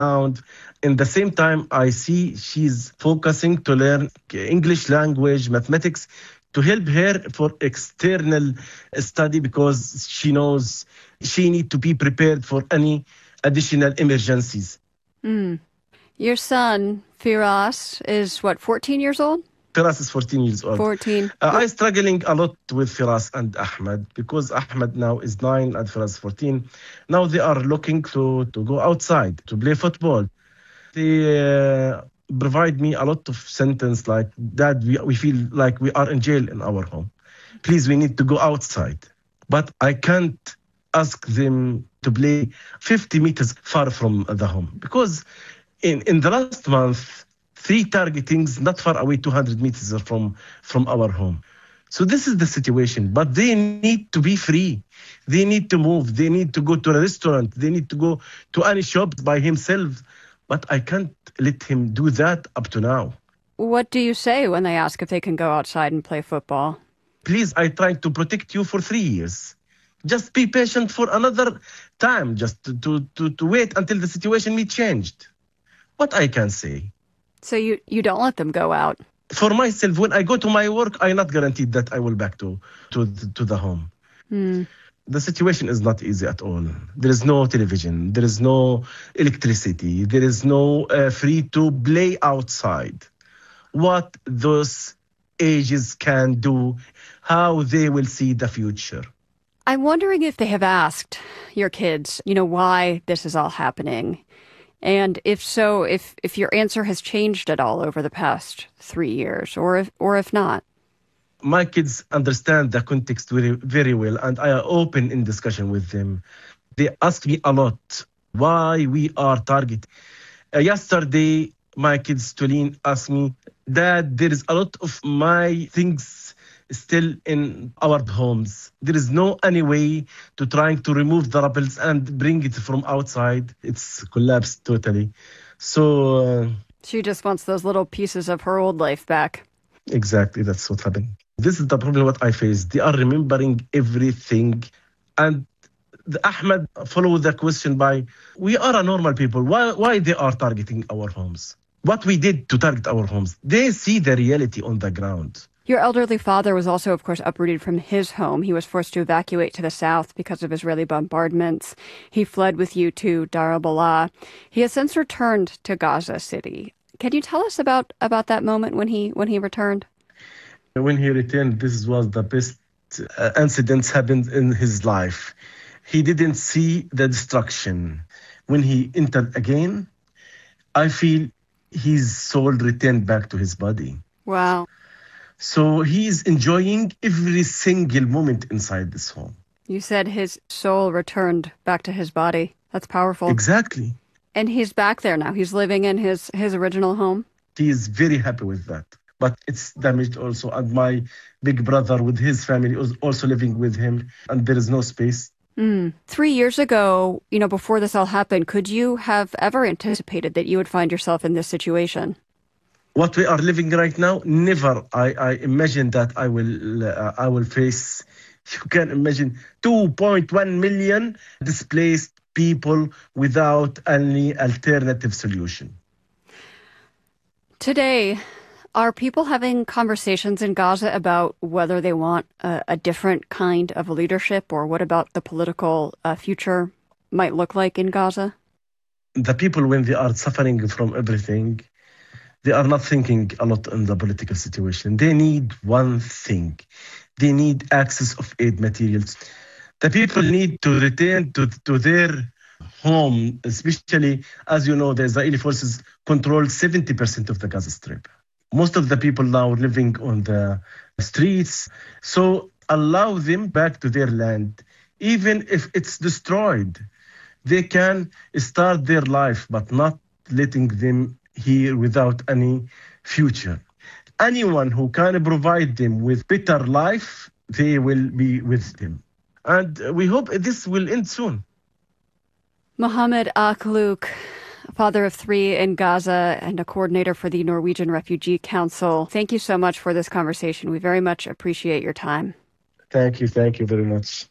around. In the same time, I see she's focusing to learn English language, mathematics, to help her for external study because she knows she need to be prepared for any additional emergencies. Mm. Your son, Firas, is what, 14 years old? Firas is 14 years old. 14. I'm struggling a lot with Firas and Ahmed because Ahmed now is 9 and Firas 14. Now they are looking to go outside to play football. They provide me a lot of sentence like, Dad, we feel like we are in jail in our home. Please, we need to go outside. But I can't ask them to play 50 meters far from the home because in the last month, 3 targetings not far away, 200 meters from our home. So this is the situation. But they need to be free. They need to move. They need to go to a restaurant. They need to go to any shop by himself. But I can't let him do that up to now. What do you say when they ask if they can go outside and play football? Please, I tried to protect you for 3 years. Just be patient for another time, just to wait until the situation be changed. What I can say. So you don't let them go out? For myself, when I go to my work, I'm not guaranteed that I will back to the home. The situation is not easy at all. There is no television. There is no electricity. There is no free to play outside. What those ages can do, how they will see the future. I'm wondering if they have asked your kids, why this is all happening. And if so, if your answer has changed at all over the past 3 years, or if not. My kids understand the context very, very well, and I are open in discussion with them. They ask me a lot why we are targeted. Yesterday, my kids, Tulin, asked me, Dad, there is a lot of my things still in our homes. There is no any way to trying to remove the rebels and bring it from outside. It's collapsed totally. So she just wants those little pieces of her old life back. Exactly, that's what happened. This is the problem what I face. They are remembering everything. And Ahmed follow the question by, we are a normal people. Why they are targeting our homes? What we did to target our homes? They see the reality on the ground. Your elderly father was also, of course, uprooted from his home. He was forced to evacuate to the south because of Israeli bombardments. He fled with you to Dar al-Balah. He has since returned to Gaza City. Can you tell us about that moment when he returned? When he returned, this was the best incidents happened in his life. He didn't see the destruction. When he entered again, I feel his soul returned back to his body. Wow. So he is enjoying every single moment inside this home. You said his soul returned back to his body. That's powerful. Exactly. And he's back there now. He's living in his original home. He is very happy with that. But it's damaged also. And my big brother with his family is also living with him. And there is no space. 3 years ago, before this all happened, could you have ever anticipated that you would find yourself in this situation? What we are living right now, never. I imagine that I will face. You can imagine 2.1 million displaced people without any alternative solution. Today, are people having conversations in Gaza about whether they want a different kind of leadership, or what about the political future might look like in Gaza? The people, when they are suffering from everything, they are not thinking a lot in the political situation. They need one thing. They need access of aid materials. The people need to return to their home, especially, as you know, the Israeli forces control 70% of the Gaza Strip. Most of the people now are living on the streets. So allow them back to their land. Even if it's destroyed, they can start their life, but not letting them here without any future. Anyone who can provide them with better life, they will be with them. And we hope this will end soon. Mohammed Akhlouk, father of 3 in Gaza and a coordinator for the Norwegian Refugee Council. Thank you so much for this conversation. We very much appreciate your time. Thank you very much.